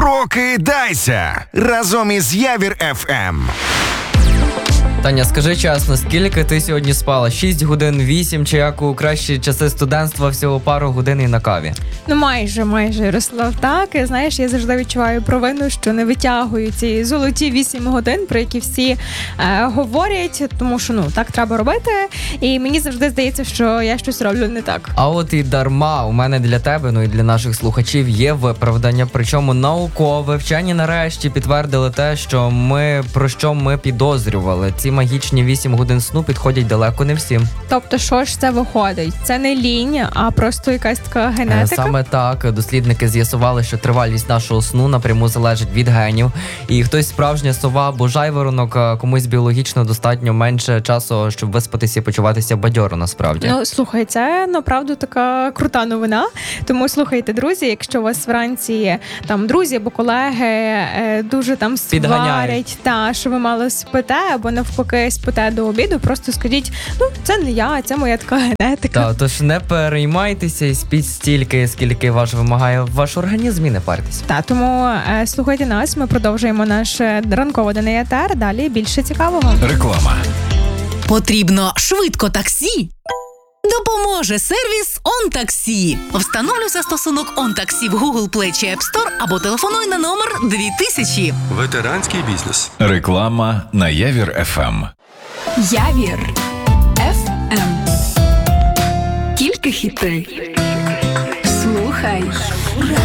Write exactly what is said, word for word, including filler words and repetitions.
Прокидайся разом із Явір еф ем. Таня, скажи чесно, скільки ти сьогодні спала? шість годин, вісім, чи як у кращі часи студентства всього пару годин і на каві? Ну майже, майже, Ярослав, так. І, знаєш, я завжди відчуваю провину, що не витягую ці золоті вісім годин, про які всі е, говорять, тому що, ну, так треба робити. І мені завжди здається, що я щось роблю не так. А от і дарма, у мене для тебе, ну і для наших слухачів є виправдання, причому наукове. Вчені нарешті підтвердили те, що ми, про що ми підозрювали. Ці магічні вісім годин сну підходять далеко не всім. Тобто, що ж це виходить? Це не лінь, а просто якась така генетика? Саме так. Дослідники з'ясували, що тривалість нашого сну напряму залежить від генів. І хтось справжня сова або жайворонок, комусь біологічно достатньо менше часу, щоб виспатися і почуватися бадьоро насправді. Ну, слухай, це, направду, така крута новина. Тому, слухайте, друзі, якщо у вас вранці там друзі або колеги е, дуже там сварять, та, що ви мало спите, або навпаки спите до обіду, просто скажіть, ну, це не я, це моя така генетика. Так, тож не переймайтеся і спіть стільки, скільки ваш вимагає ваш організм, і не партесь. Так, тому е, слухайте нас, ми продовжуємо наш ранковий денний етер, далі більше цікавого. Реклама. Потрібно швидко таксі? Допоможе сервіс «ОнТаксі». Встановлюй застосунок «ОнТаксі» в Google Play чи App Store або телефонуй на номер дві тисячі. Ветеранський бізнес. Реклама на Явір еф ем. Явір еф ем. Тільки хіти. Слухай.